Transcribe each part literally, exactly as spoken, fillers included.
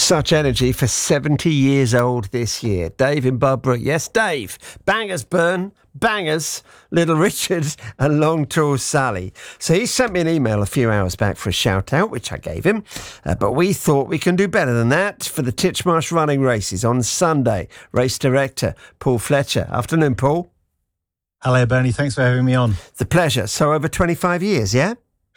Such energy for seventy years old this year. Dave in Budbrook. Yes, Dave. Bangers, Burn. Bangers. Little Richard and Long Tall Sally. So he sent me an email a few hours back for a shout out, which I gave him. Uh, but we thought we can do better than that for the Titchmarsh running races on Sunday. Race director, Paul Fletcher. Afternoon, Paul. Hello, Bernie. Thanks for having me on. It's a pleasure. So over twenty-five years, yeah?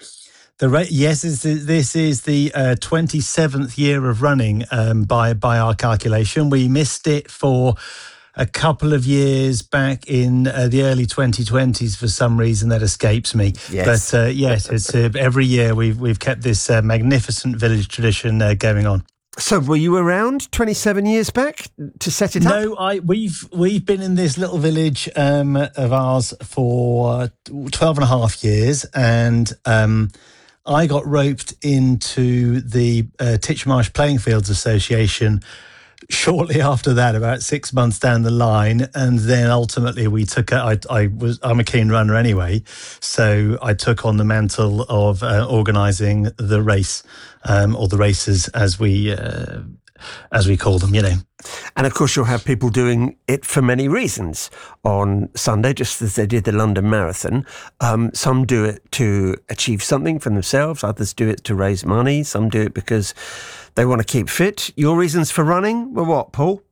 The ra- yes, this is, this is the uh, twenty-seventh year of running um, by by our calculation. We missed it for a couple of years back in uh, the early twenty twenties for some reason that escapes me. Yes. But uh, yes, it's uh, every year we've we've kept this uh, magnificent village tradition uh, going on. So were you around twenty-seven years back to set it up? No, I we've we've been in this little village um, of ours for twelve and a half years, and um, I got roped into the uh, Titchmarsh Playing Fields Association shortly after that, about six months down the line, and then ultimately we took. I, I was I'm a keen runner anyway, so I took on the mantle of uh, organising the race, um, or the races as we uh, as we call them, you know. And of course, you'll have people doing it for many reasons on Sunday, just as they did the London Marathon. Um, some do it to achieve something for themselves. Others do it to raise money. Some do it because they want to keep fit. Your reasons for running were what, Paul?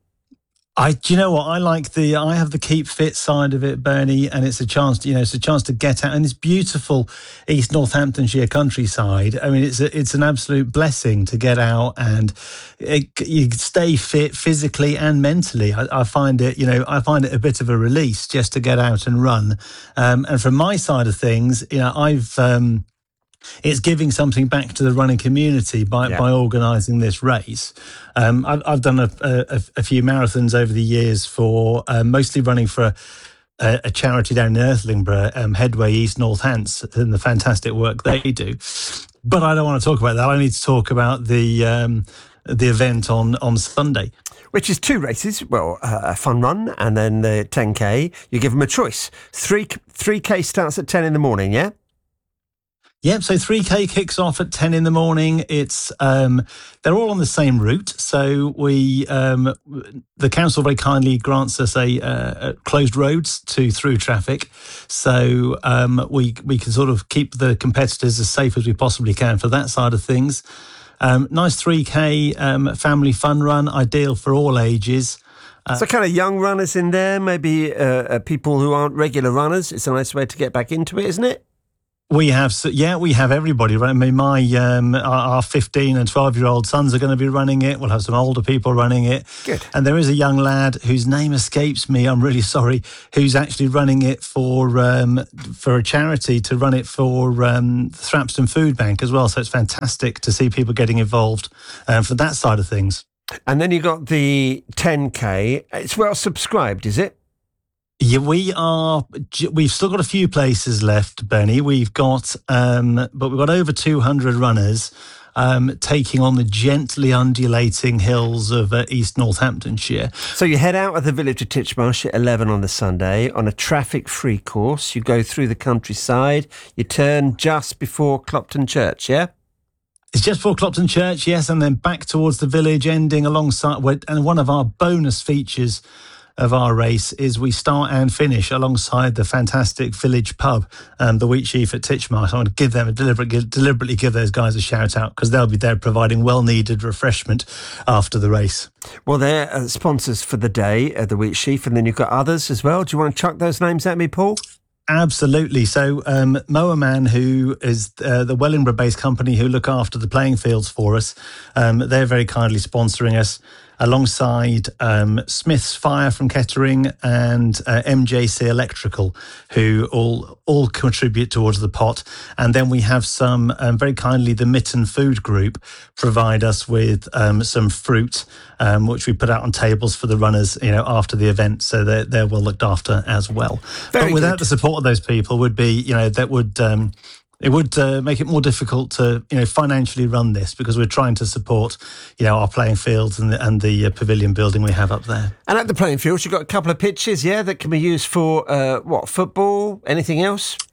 I, do you know what? I like the, I have the keep fit side of it, Bernie, and it's a chance to, you know, it's a chance to get out in this beautiful East Northamptonshire countryside. I mean, it's a, it's an absolute blessing to get out and it, you stay fit physically and mentally. I, I find it, you know, I find it a bit of a release just to get out and run. Um, and from my side of things, you know, I've, um, it's giving something back to the running community by, yeah. by organising this race. Um, I've, I've done a, a, a few marathons over the years for uh, mostly running for a, a charity down in Earthlingborough, um, Headway East Northants, and the fantastic work they do. But I don't want to talk about that. I need to talk about the um, the event on, on Sunday. Which is two races, well, uh, a fun run and then the ten K. You give them a choice. Three, three K starts at ten in the morning, yeah? Yep, so three K kicks off at ten in the morning. It's um, they're all on the same route. So we um, the council very kindly grants us a, uh, closed roads to through traffic, so um, we we can sort of keep the competitors as safe as we possibly can for that side of things. Um, nice three K um, family fun run, ideal for all ages. Uh, so kind of young runners in there, maybe uh, uh, people who aren't regular runners. It's a nice way to get back into it, isn't it? We have, yeah, we have everybody, right? I mean, my, um, our, our fifteen and twelve year old sons are going to be running it. We'll have some older people running it. Good. And there is a young lad whose name escapes me, I'm really sorry, who's actually running it for, um, for a charity to run it for, um, the Thrapston Food Bank as well. So it's fantastic to see people getting involved, um, for that side of things. And then you got the ten K. It's well subscribed, is it? Yeah, we are. We've still got a few places left, Bernie. We've got, um, but we've got over two hundred runners um, taking on the gently undulating hills of uh, East Northamptonshire. So you head out of the village of Titchmarsh at eleven on the Sunday on a traffic-free course. You go through the countryside. You turn just before Clopton Church, yeah? It's just before Clopton Church, yes, and then back towards the village, ending alongside. And one of our bonus features of our race is we start and finish alongside the fantastic village pub, um, the Wheatsheaf at Titchmarsh. I want to give them a deliberate, give, deliberately give those guys a shout out because they'll be there providing well-needed refreshment after the race. Well, they're uh, sponsors for the day, uh, the Wheatsheaf, and then you've got others as well. Do you want to chuck those names at me, Paul? Absolutely. So um, Mower Man, who is uh, the Wellingborough-based company who look after the playing fields for us, um, they're very kindly sponsoring us, alongside um, Smith's Fire from Kettering and uh, M J C Electrical, who all all contribute towards the pot. And then we have some, um, very kindly, the Mitten Food Group provide us with um, some fruit, um, which we put out on tables for the runners, you know, after the event. So they're, they're well looked after as well. Very but without good. the support of those people would be, you know, that would... Um, It would uh, make it more difficult to, you know, financially run this because we're trying to support, you know, our playing fields and the, and the uh, pavilion building we have up there. And at the playing fields, you've got a couple of pitches, yeah, that can be used for, uh, what, football, anything else?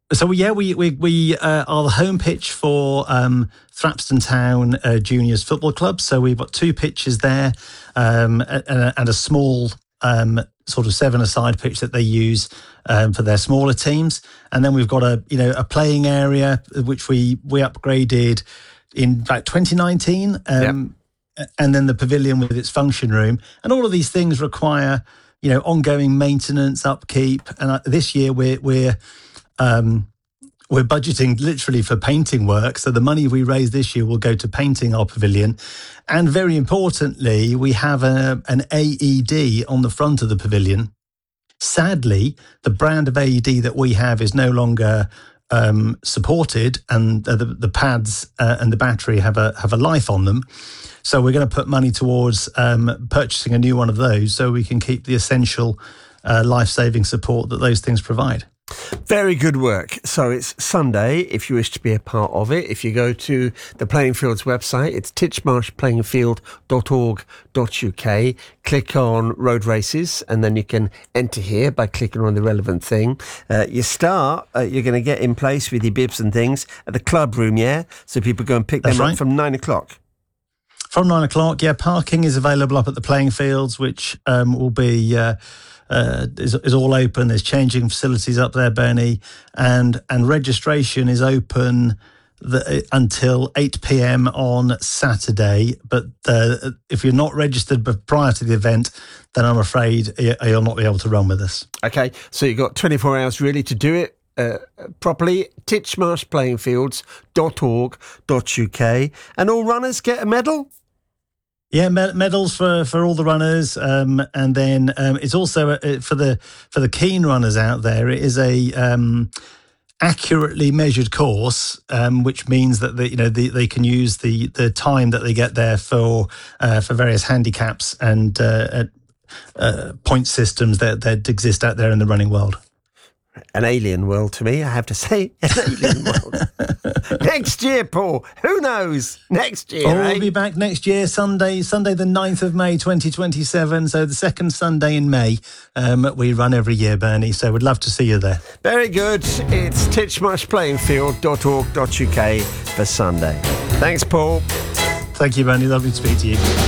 So yeah, we we we uh, are the home pitch for um, Thrapston Town uh, Juniors Football Club. So we've got two pitches there, um, and, a, and a small um, sort of seven-a-side pitch that they use um, for their smaller teams. And then we've got a you know a playing area which we we upgraded in about twenty nineteen, um, yep. and then the pavilion with its function room. And all of these things require you know ongoing maintenance, upkeep. And uh, this year we're we're Um, we're budgeting literally for painting work. So the money we raise this year will go to painting our pavilion. And very importantly, we have a, an A E D on the front of the pavilion. Sadly, the brand of A E D that we have is no longer um, supported, and uh, the, the pads uh, and the battery have a have a life on them. So we're going to put money towards um, purchasing a new one of those so we can keep the essential uh, life-saving support that those things provide. Very good work. So it's Sunday, if you wish to be a part of it. If you go to the Playing Fields website, it's titchmarsh playing field dot org dot U K. Click on road races, and then you can enter here by clicking on the relevant thing. Uh, you start, uh, you're going to get in place with your bibs and things at the club room, yeah? So people go and pick That's them right. up from nine o'clock. From nine o'clock, yeah. Parking is available up at the Playing Fields, which um, will be... Uh, Uh, is, is all open. There's changing facilities up there, Bernie, and and registration is open the, until eight p.m. on Saturday. But uh, if you're not registered prior to the event, then I'm afraid you'll not be able to run with us. Okay, so you've got twenty-four hours really to do it uh, properly. titchmarsh playing fields dot org dot U K, and all runners get a medal? Yeah, medals for, for all the runners, um, and then um, it's also a, for the for the keen runners out there. It is a um, accurately measured course, um, which means that the, you know the, they can use the the time that they get there for uh, for various handicaps and uh, uh, point systems that that exist out there in the running world. An alien world to me, I have to say. An alien world. Next year, Paul. Who knows? Next year, Oh, eh? we'll be back next year, Sunday, Sunday the ninth of May, twenty twenty-seven. So the second Sunday in May, um, we run every year, Bernie. So we'd love to see you there. Very good. It's titchmarsh playing field dot org dot U K for Sunday. Thanks, Paul. Thank you, Bernie. Lovely to speak to you.